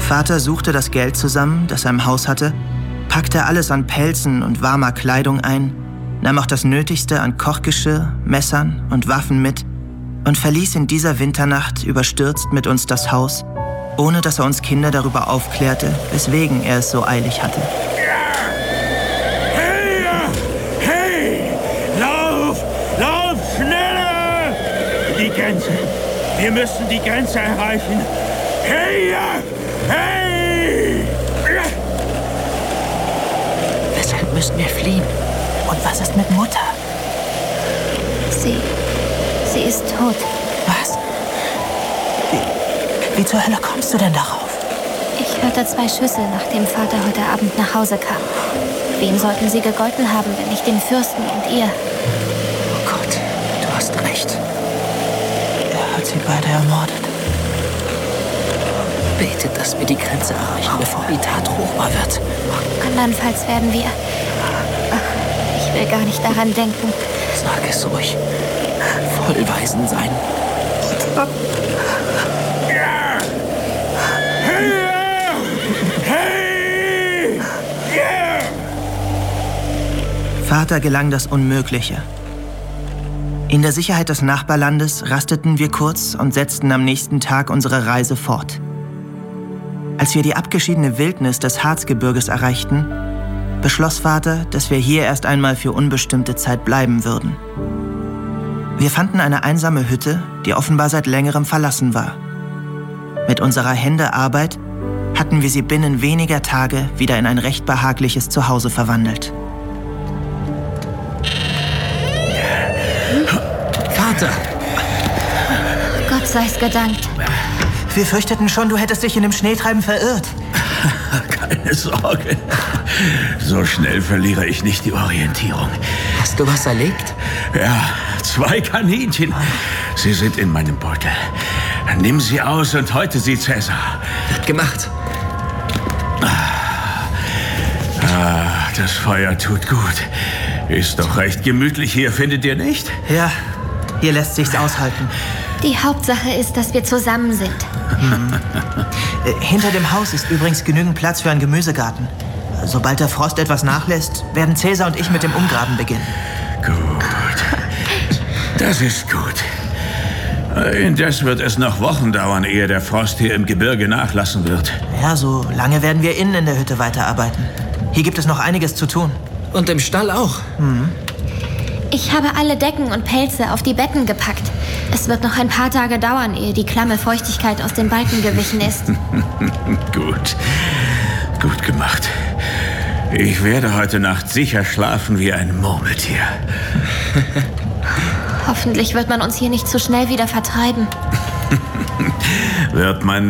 Vater suchte das Geld zusammen, das er im Haus hatte, packte alles an Pelzen und warmer Kleidung ein, nahm auch das Nötigste an Kochgeschirr, Messern und Waffen mit und verließ in dieser Winternacht überstürzt mit uns das Haus, ohne dass er uns Kinder darüber aufklärte, weswegen er es so eilig hatte. Hey! Lauf schneller! Die Grenze! Wir müssen die Grenze erreichen! Hey! Weshalb müssen wir fliehen? Und was ist mit Mutter? Sie ist tot. Was? Wie zur Hölle kommst du denn darauf? Ich hörte 2 Schüsse, nachdem Vater heute Abend nach Hause kam. Wem sollten sie gegolten haben, wenn nicht dem Fürsten und ihr? Oh Gott, du hast recht. Er hat sie beide ermordet. Betet, dass wir die Grenze erreichen, bevor die Tat ruchbar wird. Andernfalls werden wir... Ach, ich will gar nicht daran denken. Sag es ruhig. Vollweisen sein. Vater gelang das Unmögliche. In der Sicherheit des Nachbarlandes rasteten wir kurz und setzten am nächsten Tag unsere Reise fort. Als wir die abgeschiedene Wildnis des Harzgebirges erreichten, beschloss Vater, dass wir hier erst einmal für unbestimmte Zeit bleiben würden. Wir fanden eine einsame Hütte, die offenbar seit längerem verlassen war. Mit unserer Hände Arbeit hatten wir sie binnen weniger Tage wieder in ein recht behagliches Zuhause verwandelt. Vater! Gott sei's gedankt. Wir fürchteten schon, du hättest dich in dem Schneetreiben verirrt. Keine Sorge. So schnell verliere ich nicht die Orientierung. Hast du was erlegt? Ja, 2 Kaninchen. Sie sind in meinem Beutel. Nimm sie aus und häute sie Cäsar. Wird gemacht. Das Feuer tut gut. Ist doch recht gemütlich hier, findet ihr nicht? Ja, hier lässt sich's aushalten. Die Hauptsache ist, dass wir zusammen sind. Hinter dem Haus ist übrigens genügend Platz für einen Gemüsegarten. Sobald der Frost etwas nachlässt, werden Cäsar und ich mit dem Umgraben beginnen. Gut. Das ist gut. Indes wird es noch Wochen dauern, ehe der Frost hier im Gebirge nachlassen wird. Ja, so lange werden wir innen in der Hütte weiterarbeiten. Hier gibt es noch einiges zu tun. Und im Stall auch. Ich habe alle Decken und Pelze auf die Betten gepackt. Es wird noch ein paar Tage dauern, ehe die klamme Feuchtigkeit aus den Balken gewichen ist. Gut gemacht. Ich werde heute Nacht sicher schlafen wie ein Murmeltier. Hoffentlich wird man uns hier nicht zu schnell wieder vertreiben. Wird man